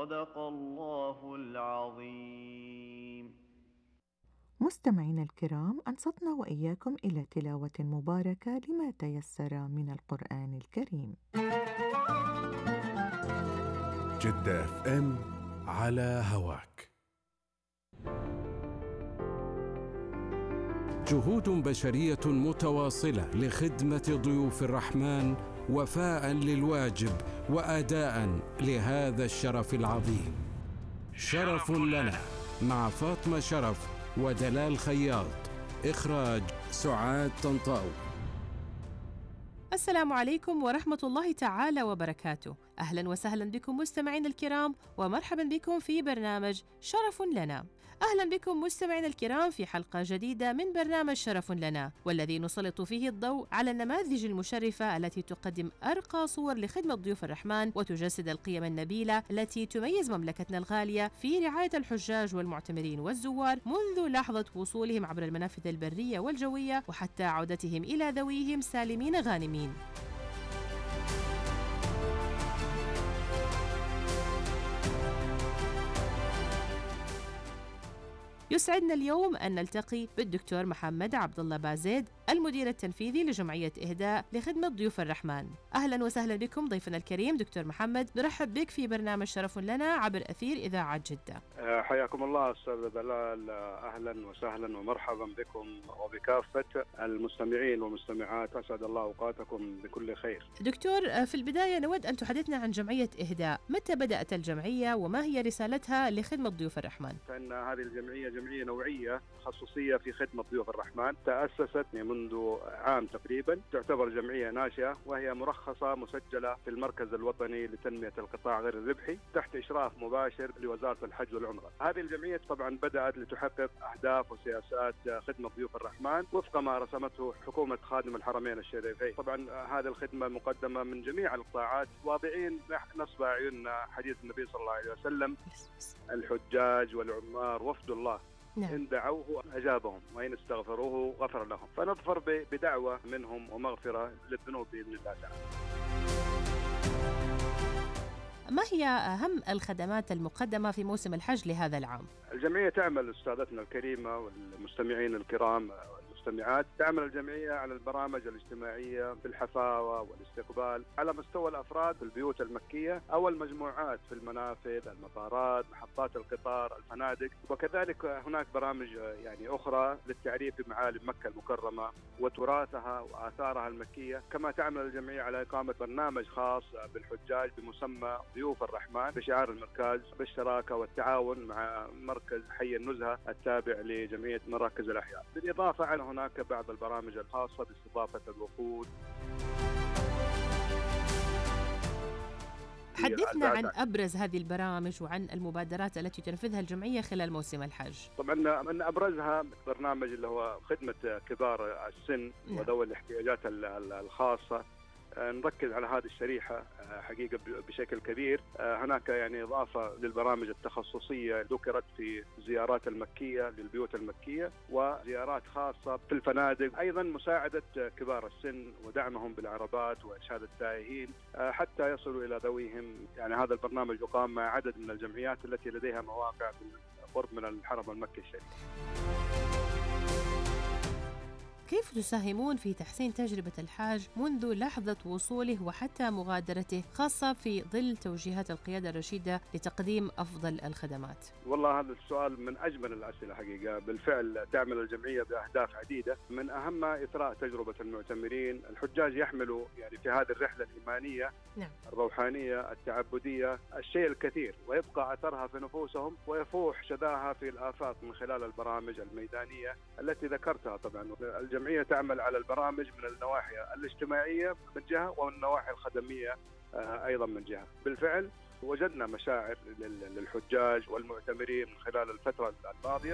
صدق الله العظيم. مستمعينا الكرام، أنصتنا وإياكم إلى تلاوة مباركة لما تيسر من القرآن الكريم. جدة FM على هواك. جهود بشرية متواصلة لخدمة ضيوف الرحمن وفاء للواجب وأداء لهذا الشرف العظيم. شرف لنا مع فاطمة شرف ودلال خياط. إخراج سعاد طنطاوي. السلام عليكم ورحمة الله تعالى وبركاته. أهلا وسهلا بكم مستمعين الكرام، ومرحبا بكم في برنامج شرف لنا. أهلا بكم مستمعين الكرام في حلقة جديدة من برنامج شرف لنا، والذي نسلط فيه الضوء على النماذج المشرفة التي تقدم أرقى صور لخدمة ضيوف الرحمن وتجسد القيم النبيلة التي تميز مملكتنا الغالية في رعاية الحجاج والمعتمرين والزوار منذ لحظة وصولهم عبر المنافذ البرية والجوية وحتى عودتهم إلى ذويهم سالمين غانمين. يسعدنا اليوم أن نلتقي بالدكتور محمد عبد الله بازيد، المدير التنفيذي لجمعية إهداء لخدمة ضيوف الرحمن. أهلا وسهلا بكم ضيفنا الكريم دكتور محمد، برحب بك في برنامج شرف لنا عبر أثير إذاعة جدة. حياكم الله أستاذ دلال، أهلا وسهلا ومرحبا بكم وبكافة المستمعين والمستمعات، أسعد الله أوقاتكم بكل خير. دكتور، في البداية نود أن تحدثنا عن جمعية إهداء. متى بدأت الجمعية وما هي رسالتها لخدمة ضيوف الرحمن؟ فإن هذه الجمعية جمعية نوعية تخصصية في خدمة ضيوف الرحمن، تأسست منذ عام تقريبا، تعتبر جمعية ناشئة وهي مرخصة مسجلة في المركز الوطني لتنمية القطاع غير الربحي تحت إشراف مباشر لوزارة الحج والعمرة. هذه الجمعية طبعا بدأت لتحقق أهداف وسياسات خدمة ضيوف الرحمن وفق ما رسمته حكومة خادم الحرمين الشريفين. طبعا هذه الخدمة مقدمة من جميع القطاعات، واضعين نصب أعيننا حديث النبي صلى الله عليه وسلم: الحجاج والعمار وفد الله، إن دعوه أجابهم وإن استغفروه غفر لهم. فنظفر بدعوة منهم ومغفرة للذنوب بإذن الله تعالى. ما هي أهم الخدمات المقدمة في موسم الحج لهذا العام؟ الجمعية تعمل، أستاذتنا الكريمة والمستمعين الكرام والمستمعات، تعمل الجمعية على البرامج الاجتماعية في الحفاوة والاستقبال على مستوى الأفراد في البيوت المكية أو المجموعات في المنافذ، المطارات، محطات القطار، الفنادق، وكذلك هناك برامج يعني أخرى للتعريف بمعالم مكة المكرمة وتراثها وآثارها المكية. كما تعمل الجمعية على إقامة برنامج خاص بالحجاج بمسمى ضيوف الرحمن بشعار المركز بالشراكة والتعاون مع مركز حي النزهة التابع لجمعية مراكز الأحياء. بالإضافة عن هناك بعض البرامج الخاصة باستضافة الوفود. حدثنا عن أبرز هذه البرامج وعن المبادرات التي تنفذها الجمعية خلال موسم الحج. طبعا من أبرزها برنامج اللي هو خدمة كبار السن وذوي الاحتياجات الخاصة. نركز على هذه الشريحة حقيقة بشكل كبير. هناك يعني إضافة للبرامج التخصصية ذكرت في زيارات المكية للبيوت المكية وزيارات خاصة في الفنادق، أيضا مساعدة كبار السن ودعمهم بالعربات وإرشاد التائهين حتى يصلوا إلى ذويهم. يعني هذا البرنامج يقام مع عدد من الجمعيات التي لديها مواقع بالقرب من الحرم المكي الشريف. كيف تساهمون في تحسين تجربة الحاج منذ لحظة وصوله وحتى مغادرته، خاصة في ظل توجيهات القيادة الرشيدة لتقديم أفضل الخدمات؟ والله هذا السؤال من أجمل الأسئلة حقيقة. بالفعل تعمل الجمعية بأهداف عديدة، من أهمها إثراء تجربة المعتمرين. الحجاج يحملوا يعني في هذه الرحلة الإيمانية الروحانية التعبدية الشيء الكثير، ويبقى أثرها في نفوسهم ويفوح شذاها في الآفاق من خلال البرامج الميدانية التي ذكرتها. طبعا الجمعية تعمل على البرامج من النواحي الاجتماعية من جهة والنواحي الخدمية أيضا من جهة. بالفعل وجدنا مشاعر للحجاج والمعتمرين من خلال الفترة الماضية.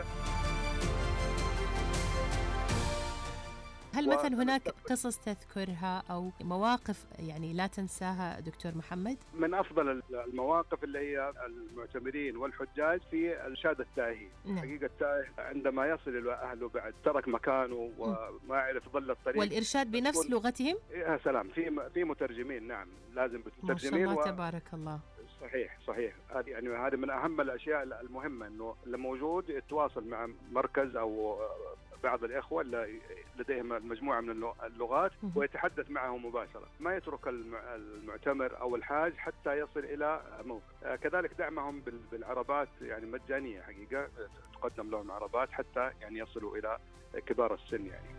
هل مثلا هناك قصص تذكرها أو مواقف يعني لا تنساها دكتور محمد؟ من أفضل المواقف اللي هي المعتمرين والحجاج في إرشاد التائهين. حقيقة التائه عندما يصل إلى أهله بعد ترك مكانه وما يعرف ظل الطريق، والإرشاد بنفس لغتهم؟ يا سلام، في مترجمين، نعم لازم مترجمين. ما شاء الله تبارك الله. صحيح. هذه من أهم الأشياء المهمة، إنه اللي موجود يتواصل مع مركز أو بعض الإخوة اللي لديهم مجموعة من اللغات ويتحدث معهم مباشرة، ما يترك المعتمر أو الحاج حتى يصل إلى موقع. كذلك دعمهم بالعربات، يعني مجانية حقيقة، تقدم لهم عربات حتى يعني يصلوا إلى كبار السن يعني.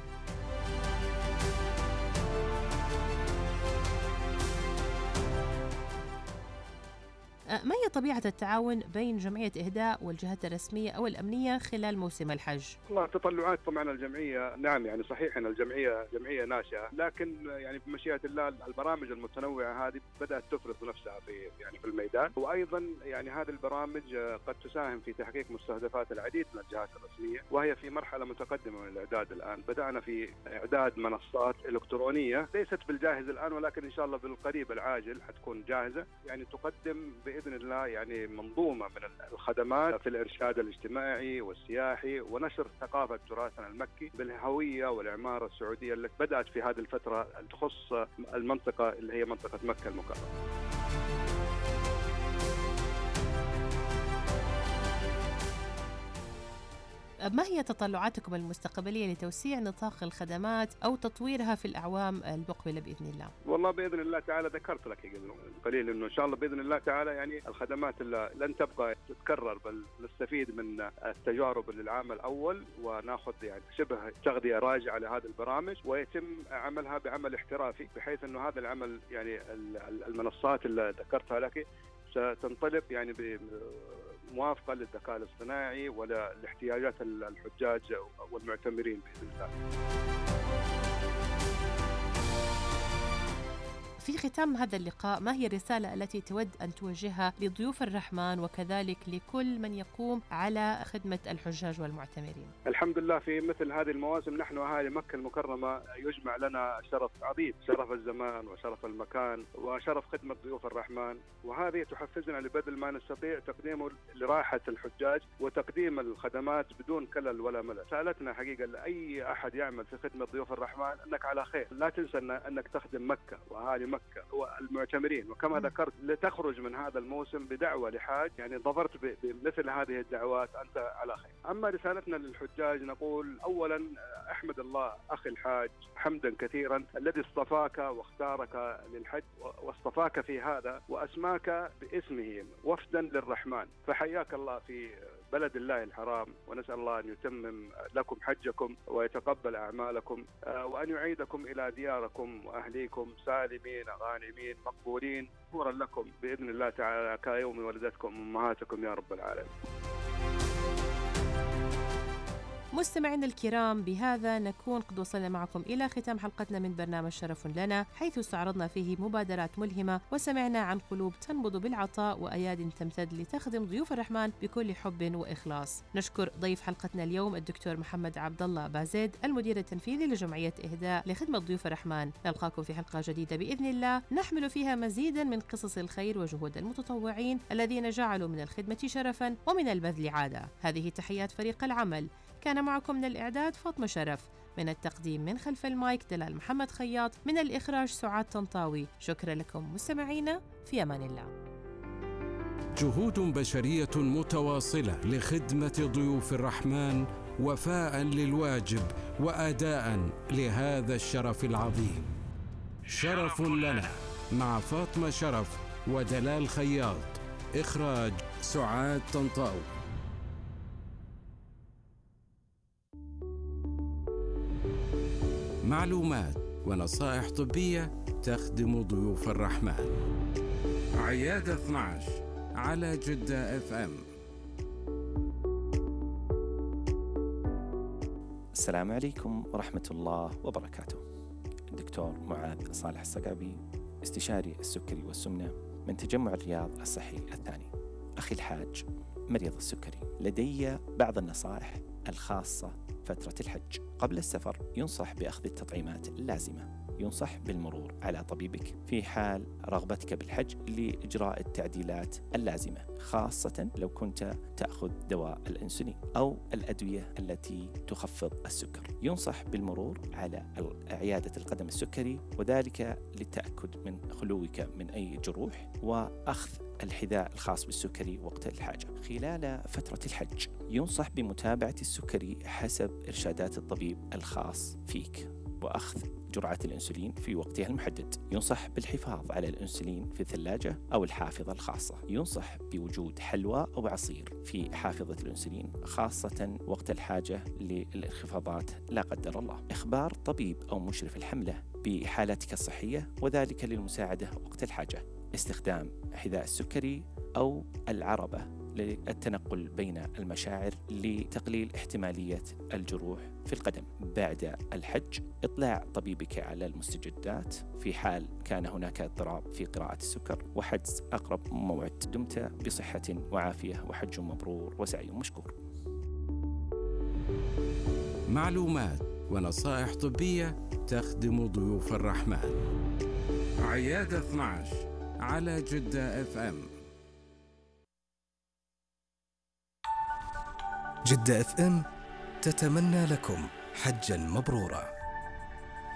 ما هي طبيعة التعاون بين جمعية إهداء والجهات الرسمية أو الأمنية خلال موسم الحج؟ والله تطلعات طبعا الجمعية، نعم يعني صحيح أن الجمعية جمعية ناشئة، لكن يعني بمشيئة الله البرامج المتنوعة هذه بدأت تفرض نفسها في الميدان، وأيضا يعني هذه البرامج قد تساهم في تحقيق مستهدفات العديد من الجهات الرسمية، وهي في مرحلة متقدمة من الإعداد الآن. بدأنا في إعداد منصات إلكترونية ليست بالجاهز الآن، ولكن إن شاء الله بالقريب العاجل حتكون جاهزة، يعني تقدم بإذن الله يعني منظومة من الخدمات في الإرشاد الاجتماعي والسياحي ونشر ثقافة تراثنا المكي بالهوية والعمارة السعودية التي بدأت في هذه الفترة تخص المنطقة اللي هي منطقة مكة المكرمة. ما هي تطلعاتكم المستقبلية لتوسيع نطاق الخدمات أو تطويرها في الأعوام المقبلة بإذن الله؟ والله بإذن الله تعالى ذكرت لك قليل إنه إن شاء الله بإذن الله تعالى يعني الخدمات اللي لن تبقى تتكرر، بل نستفيد من التجارب للعام الأول وناخذ يعني شبه تغذية راجعة لهذه البرامج، ويتم عملها بعمل احترافي، بحيث إنه هذا العمل يعني المنصات اللي ذكرتها لك ستنطلق يعني موافقة للذكاء الاصطناعي ولاحتياجات الحجاج والمعتمرين بإذن الله. في ختام هذا اللقاء، ما هي الرسالة التي تود أن توجهها لضيوف الرحمن وكذلك لكل من يقوم على خدمة الحجاج والمعتمرين؟ الحمد لله في مثل هذه المواسم نحن أهالي مكة المكرمة يجمع لنا شرف عظيم، شرف الزمان وشرف المكان وشرف خدمة ضيوف الرحمن، وهذه تحفزنا لبذل ما نستطيع تقديمه لراحة الحجاج وتقديم الخدمات بدون كلل ولا ملل. سألتنا حقيقة لأي أحد يعمل في خدمة ضيوف الرحمن أنك على خير، لا تنسى أنك تخدم مكة وأهالي مكة والمعتمرين، وكما ذكرت لتخرج من هذا الموسم بدعوة لحاج يعني ظفرت بمثل هذه الدعوات أنت على خير. أما رسالتنا للحجاج نقول أولا أحمد الله أخي الحاج حمدا كثيرا الذي اصطفاك واختارك للحج واصطفاك في هذا وأسماك باسمه وفدا للرحمن، فحياك الله في بلد الله الحرام، ونسأل الله أن يتمم لكم حجكم ويتقبل أعمالكم وأن يعيدكم إلى دياركم وأهليكم سالمين غانمين مقبولين مغفورا لكم بإذن الله تعالى كيوم ولدتكم أمهاتكم يا رب العالمين. مستمعينا الكرام، بهذا نكون قد وصلنا معكم إلى ختام حلقتنا من برنامج شرف لنا، حيث استعرضنا فيه مبادرات ملهمة وسمعنا عن قلوب تنبض بالعطاء وأياد تمتد لتخدم ضيوف الرحمن بكل حب وإخلاص. نشكر ضيف حلقتنا اليوم الدكتور محمد عبد الله بازيد، المدير التنفيذي لجمعية إهداء لخدمة ضيوف الرحمن. نلقاكم في حلقة جديدة بإذن الله نحمل فيها مزيدا من قصص الخير وجهود المتطوعين الذين جعلوا من الخدمة شرفا ومن البذل عادة. هذه تحيات فريق العمل، كان معكم من الإعداد فاطمة شرف، من التقديم من خلف المايك دلال محمد خياط، من الإخراج سعاد طنطاوي. شكرا لكم مستمعينا، في أمان الله. جهود بشرية متواصلة لخدمة ضيوف الرحمن وفاء للواجب وأداء لهذا الشرف العظيم. شرف لنا مع فاطمة شرف ودلال خياط، إخراج سعاد طنطاوي. معلومات ونصائح طبية تخدم ضيوف الرحمن. عيادة 12 على جدة FM. السلام عليكم ورحمة الله وبركاته. الدكتور معاذ صالح الصقابي، استشاري السكري والسمنة من تجمع الرياض الصحي الثاني. أخي الحاج مريض السكري، لدي بعض النصائح الخاصة فترة الحج. قبل السفر ينصح بأخذ التطعيمات اللازمة ينصح بالمرور على طبيبك في حال رغبتك بالحج لإجراء التعديلات اللازمة، خاصة لو كنت تأخذ دواء الأنسولين أو الأدوية التي تخفض السكر. ينصح بالمرور على عيادة القدم السكري، وذلك للتأكد من خلوك من أي جروح، وأخذ الحذاء الخاص بالسكري وقت الحاجة. خلال فترة الحج ينصح بمتابعة السكري حسب إرشادات الطبيب الخاص فيك، وأخذ جرعة الأنسولين في وقتها المحدد. ينصح بالحفاظ على الأنسولين في الثلاجة أو الحافظة الخاصة. ينصح بوجود حلوى أو عصير في حافظة الأنسولين، خاصة وقت الحاجة للانخفاضات لا قدر الله. إخبار طبيب أو مشرف الحملة بحالتك الصحية، وذلك للمساعدة وقت الحاجة. استخدام حذاء السكري أو العربة للتنقل بين المشاعر لتقليل احتمالية الجروح في القدم. بعد الحج إطلاع طبيبك على المستجدات في حال كان هناك اضطراب في قراءة السكر، وحجز أقرب موعد. دمت بصحة وعافية، وحج مبرور وسعي مشكور. معلومات ونصائح طبية تخدم ضيوف الرحمن. عيادة 12 على جدة FM. جدة FM تتمنى لكم حجاً مبرورا.